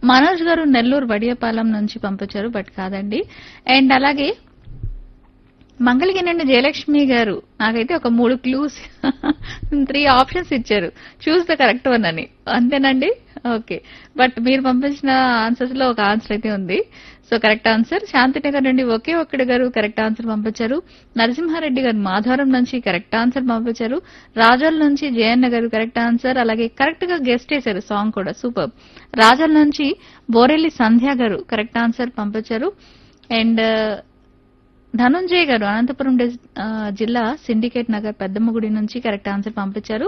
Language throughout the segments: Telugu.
మనోజ్ గారు నెల్లూరు వడియపాలెం నుంచి పంపించారు, బట్ కాదండి. అండ్ అలాగే మంగళగిరి జయలక్ష్మి గారు నాకైతే ఒక 3 క్లూస్ 3 ఆప్షన్స్ ఇచ్చారు, చూస్ ద కరెక్ట్ వన్ అని. అంతేనండి, ఓకే. బట్ మీరు పంపించిన ఆన్సర్స్ లో ఒక ఆన్సర్ అయితే ఉంది. So correct answer. శాంతినగర్ నుండి ఒకే ఒక్కడి గారు కరెక్ట్ ఆన్సర్ పంపించారు. నరసింహారెడ్డి గారు మాధవరం నుంచి కరెక్ట్ ఆన్సర్ పంపించారు. రాజోల్ నుంచి జయన్న గారు కరెక్ట్ ఆన్సర్. అలాగే కరెక్ట్ గా గెస్ట్ చేశారు, సాంగ్ కూడా సూపర్. రాజోల్ నుంచి బోరెల్లి సంధ్య గారు కరెక్ట్ ఆన్సర్ పంపించారు. అండ్ ధనుంజయ్ గారు అనంతపురం జిల్లా సిండికేట్ నగర్ పెద్దమ్మగుడి నుంచి కరెక్ట్ ఆన్సర్ పంపించారు.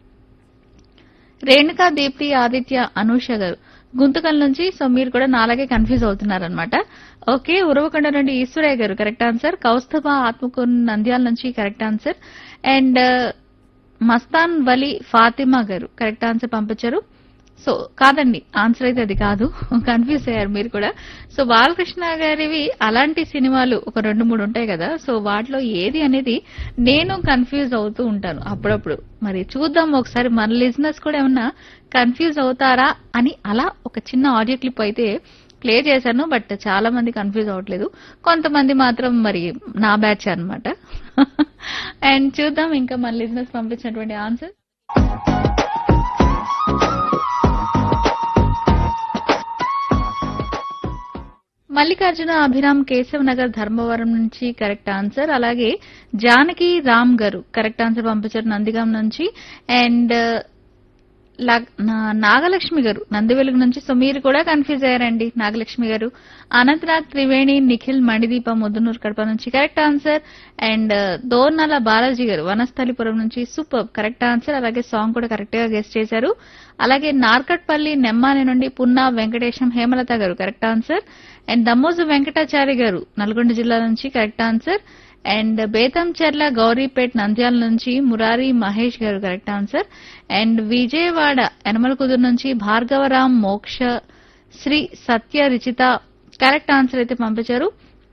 రేణుకా దీప్తి ఆదిత్య అనూష గారు గుంతకల్ నుంచి. సో మీరు కూడా నాలాగే కన్ఫ్యూజ్ అవుతున్నారనమాట. ఓకే. ఉరవకొండ నుండి ఈశ్వరయ్య గారు కరెక్ట్ ఆన్సర్. కౌస్తభ ఆత్మకూరు నంద్యాల నుంచి కరెక్ట్ ఆన్సర్. అండ్ మస్తాన్ వలి ఫాతిమా గారు కరెక్ట్ ఆన్సర్ పంపించారు. సో కాదండి, ఆన్సర్ అయితే అది కాదు, కన్ఫ్యూజ్ అయ్యారు మీరు కూడా. సో బాలకృష్ణ గారివి అలాంటి సినిమాలు ఒక 2-3 ఉంటాయి కదా, సో వాటిలో ఏది అనేది నేను కన్ఫ్యూజ్ అవుతూ ఉంటాను అప్పుడప్పుడు. మరి చూద్దాం ఒకసారి మన లిజనర్స్ కూడా ఏమన్నా కన్ఫ్యూజ్ అవుతారా అని అలా ఒక చిన్న ఆడియో క్లిప్ అయితే ప్లే చేశాను. బట్ చాలా మంది కన్ఫ్యూజ్ అవ్వట్లేదు, కొంతమంది మాత్రం మరి నా బ్యాచ్ అన్నమాట. అండ్ చూద్దాం ఇంకా మన లిజనర్స్ పంపించినటువంటి ఆన్సర్. మల్లికార్జున అభిరామ్ కేశవ్ నగర్ ధర్మవరం నుంచి కరెక్ట్ ఆన్సర్. అలాగే జానకి రామ్ గారు కరెక్ట్ ఆన్సర్ పంపించారు నందిగాం నుంచి. అండ్ నాగలక్ష్మి గారు నందివెలుగు నుంచి. సో మీరు కూడా కన్ఫ్యూజ్ అయ్యారండి నాగలక్ష్మి గారు. అనంతనాథ్ త్రివేణి నిఖిల్ మణిదీప ముద్దునూరు కడప నుంచి correct answer. And Dornala Balaji గారు వనస్థలిపురం నుంచి సూపర్ కరెక్ట్ ఆన్సర్. అలాగే సాంగ్ కూడా కరెక్ట్ గా గెస్ట్ చేశారు. అలాగే నార్కట్పల్లి నెమ్మాని నుండి పున్నా వెంకటేశం హేమలత గారు correct answer. And Dammoju Venkatachari గారు నల్గొండ జిల్లా నుంచి correct answer. And Betamcherla గౌరీపేట్ Nandyal నుంచి మురారి మహేష్ గారు correct answer. And Vijayawada Yanamalakuduru నుంచి భార్గవరామ్ మోక్ష శ్రీ సత్య రిచిత కరెక్ట్ ఆన్సర్ అయితే పంపించారు.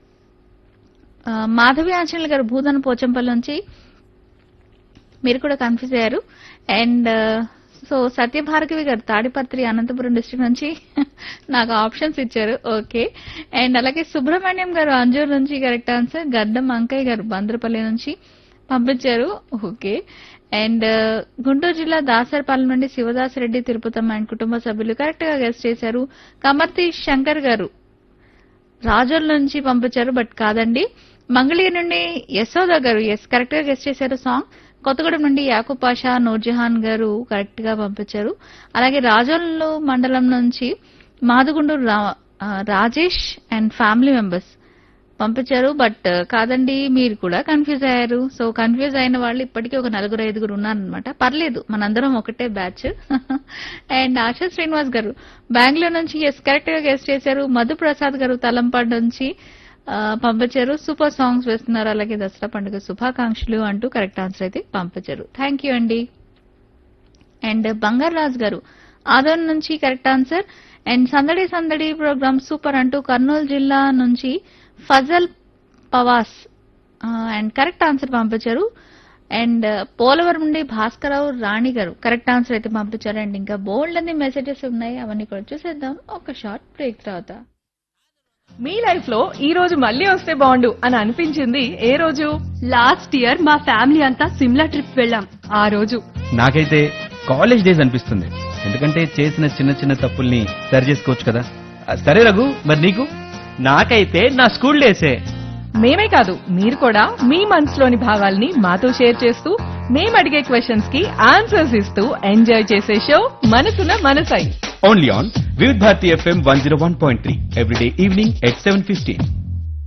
మాధవి ఆంజనేయులు గారు భూదన పోచంపల్లి నుంచి మీరు కూడా కన్ఫ్యూజ్ అయ్యారు. అండ్ సో సత్యభార్గవి గారు తాడిపత్రి అనంతపురం డిస్ట్రిక్ట్ నుంచి నాకు ఆప్షన్స్ ఇచ్చారు, ఓకే. అండ్ అలాగే సుబ్రహ్మణ్యం గారు అంజూరు నుంచి కరెక్ట్ ఆన్సర్. గడ్డం అంకయ్య గారు బంద్రపల్లి నుంచి పంపించారు, ఓకే. అండ్ గుంటూరు జిల్లా దాసరపాలెం నుండి శివదాసరెడ్డి తిరుపతమ్మ అండ్ కుటుంబ సభ్యులు కరెక్ట్ గా గెస్ట్ చేశారు. కమర్తి శంకర్ గారు రాజోల్ నుంచి పంపించారు, బట్ కాదండి. మంగళగిరి నుండి యశోద గారు ఎస్ కరెక్ట్ గా గెస్ట్ చేశారు సాంగ్. కొత్తగూడెం నుండి యాకూబ్ పాషా నూర్జహాన్ గారు కరెక్ట్ గా పంపించారు. అలాగే రాజోలు మండలం నుంచి Madugunduru Rajesh and family members పంపించారు, బట్ కాదండి మీరు కూడా కన్ఫ్యూజ్ అయ్యారు. సో కన్ఫ్యూజ్ అయిన వాళ్ళు ఇప్పటికీ ఒక 4-5 ఉన్నారనమాట. పర్లేదు, మనందరం ఒకటే బ్యాచ్. అండ్ ఆశా శ్రీనివాస్ గారు బెంగళూరు నుంచి ఎస్ కరెక్ట్ గా గెస్ట్ చేశారు. మధుప్రసాద్ గారు తలంపాడు నుంచి పంపించారు. సూపర్ సాంగ్స్ వేస్తున్నారు, అలాగే దసరా పండుగ శుభాకాంక్షలు అంటూ కరెక్ట్ ఆన్సర్ అయితే పంపించారు. థ్యాంక్ యూ అండి. అండ్ బంగారు రాజ్ గారు ఆదోన్ నుంచి కరెక్ట్ ఆన్సర్. అండ్ సందడి సందడి ప్రోగ్రామ్ సూపర్ అంటూ కర్నూలు జిల్లా నుంచి ఫజల్ పవాస్ అండ్ కరెక్ట్ ఆన్సర్ పంపించారు. అండ్ పోలవరం నుండి భాస్కరరావు రాణి గారు కరెక్ట్ ఆన్సర్ అయితే పంపించారు. అండ్ ఇంకా బోల్డ్ అన్ని మెసేజెస్ ఉన్నాయి, అవన్నీ కూడా చూసేద్దాం ఒక షార్ట్ బ్రేక్ తర్వాత. మీ లైఫ్ లో ఈ రోజు మళ్ళీ వస్తే బాగుండు అని అనిపించింది ఏ రోజు? లాస్ట్ ఇయర్ మా ఫ్యామిలీ అంతా సిమ్లా ట్రిప్ వెళ్ళాం. ఆ రోజు నాకైతే కాలేజ్ డేస్ అనిపిస్తుంది, ఎందుకంటే చేసిన చిన్న చిన్న తప్పుల్ని సరి చేసుకోవచ్చు కదా. సరే రఘు, మరి నీకు? నాకైతే నా స్కూల్ డేసే. మేమే కాదు, మీరు కూడా మీ మనసులోని భావాల్ని మాతో షేర్ చేస్తూ మేము అడిగే క్వశ్చన్స్ కి ఆన్సర్స్ ఇస్తూ ఎంజాయ్ చేసే షో మనసున మనసై. Only on Vividh Bharati FM 101.3 everyday evening at 7:15.